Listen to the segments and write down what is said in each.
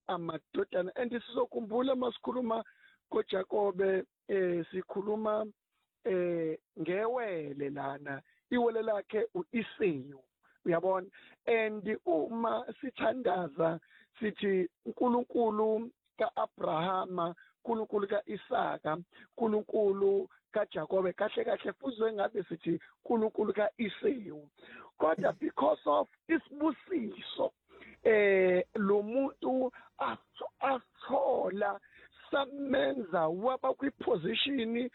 amadodana. And sizokhumbula masikhuluma koJakobe sikhuluma ngewele lana, iwele lakhe uIsewu, uyabona. And uma sithandaza sithi uNkulunkulu kaAbrahama, uNkulunkulu kaIsaka, uNkulunkulu kaJakobe, kahle kahle fuzwe ngabe sithi uNkulunkulu kaIsewu. Kodwa because of isibusiso lo muntu athola samenza waba kwiposition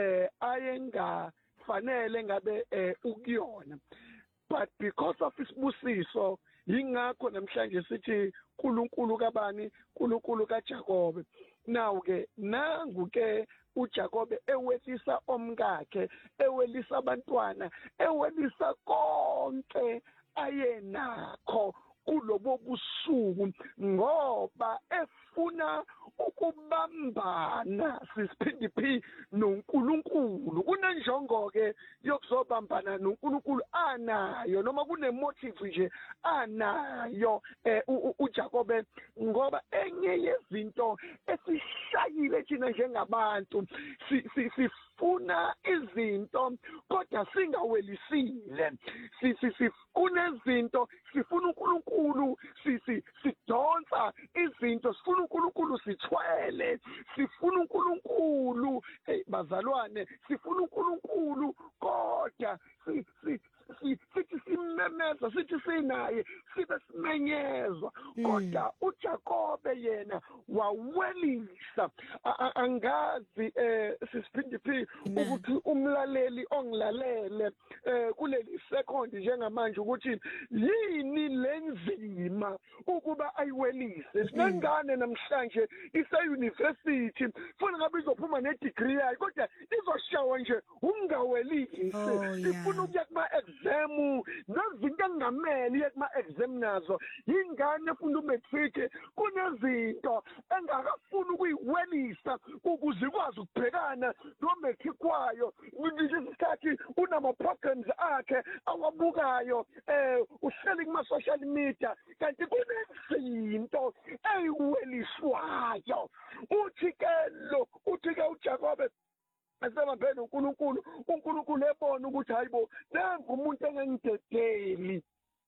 ayengafanele ngabe ukuyona, but because of isibusiso yingakho namhlanje sithi uNkulunkulu kabani, uNkulunkulu kaJakobe. Now ke nangu ke uJakobe ewelisa omkakhe, ewelisa abantwana, ewelisa konke ayenakho kulobo busuku ngoba efuna ukubambana sisiphindiphi noNkulunkulu. Kunenjongo ke yokuzobambana noNkulunkulu anayo, noma kunemotive nje anayo uJakobe, ngoba enye yezinto esishayile thina njengabantu sifuna izinto kodwa singawelisile. Sifuna izinto, sifuna uNkulunkulu, sidonsa izinto, sifuna uNkulunkulu sithwele, sifuna uNkulunkulu bazalwane, sifuna uNkulunkulu kodwa sithi simemeza, sithi sinaye sibe simenyezwa. Kodwa uJakobe yena wawelisa. Angazi sisiphindiphi ukuthi umlaleli ongilalele kuleli second njengamanje ukuthi yini lenzima ukuba ayiwelise. Sinengane namhlanje ise-university funa ngabe izophuma ne-degree yayo kodwa izoshawa nje ungawelisi. Sifuna ukuya kuma-exam nezinto engamele iye kuma-exam nazo. Yingane efunda umatric kunezinto engakafuni ukuyiwelisa ukuze ikwazi ukubhekana nomatric wayo. Isikhathi unama-programs akhe awabukayo, uhleli kuma-social media, kanti kunezinto eyiweliswayo. Uthi ke uJakobe asebambene uNkulunkulu, uNkulunkulu ebona ukuthi hayibo nangu umuntu engangidedeli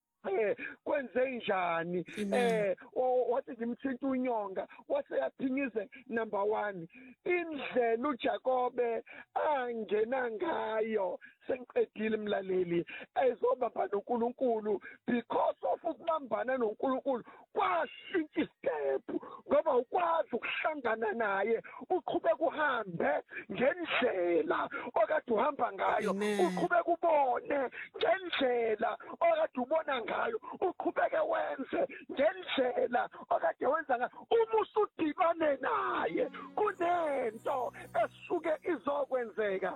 kwenze njani, wathi ngimthinta unyonga wase yaphinyize number 1. Indlela uJakobe angena ngayo sengiqedile mlaleli ezobamba noNkulunkulu. Because of ukubambana noNkulunkulu kwashintsha istep, ngoba ukwazi ukuhlangana naye, uqhubeka uhambe ngendlela okade uhamba ngayo, uqhubeka ubone ngendlela okade ubona ngayo, uqhubeke wenze ngendlela okade wenza ngayo. Uma usudibane naye kunento esuke izokwenzeka.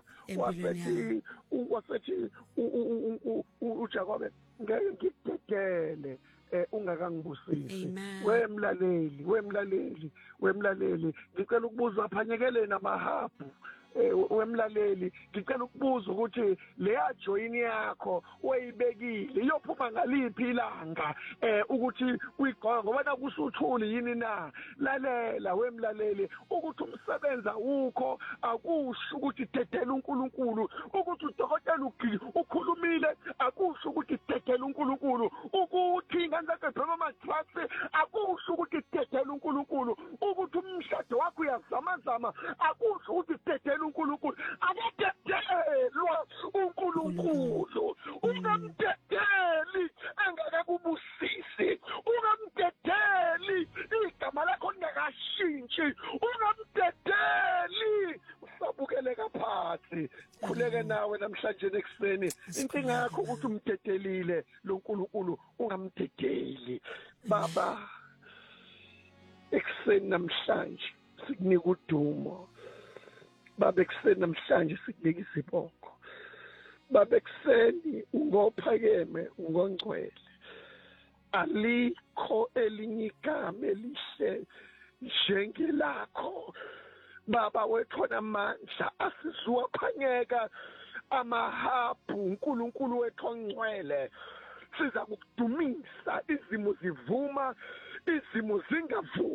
Wasethi uJakobe ngeke ngikudedele ungakangibusisi. Wemlaleli ngicela ukubuza aphanyekele namahabhu. Wemlaleli ngicela ukubuza ukuthi leya join yakho oyibekile iyophuma ngaliphi ilanga ukuthi uyigoqa, ngoba nakusuthuli yini na? Lalela wemlaleli ukuthi umsebenzi awukho akusho ukuthi dedela uNkulunkulu, ukuthi udokotela ukhulumile akusho ukuthi dedela uNkulunkulu, ukuthi ingane zakhe phema ama-drugs akusho ukuthi dedela uNkulunkulu, ukuthi umshado wakho uyazamazama akusho ukuthi dedela uNkulunkulu. Akadedelwa uNkulunkulu, ungamdedeli engakakubusisi, ungamdedeli igama lakho lingakashintshi, ungamdedeli usabukeleka phansi. Khuleke nawe namhlanje nekuseni, inkinga yakho ukuthi umdedelile lo nkulunkulu, ungamdedeli. Baba, ekuseni namhlanje sikunika udumo. Baba, ekuseni namhlanje sikunika isibongo. Baba, ekuseni ungophakeme, ungongcwele. Alikho elinye igama elihle njengelakho. Baba, wethona amandla asizuwaphanyeka amahabhu, uNkulunkulu wethu ongcwele. Siza kukudumisa, izimo zivuma, izimo zingavumi.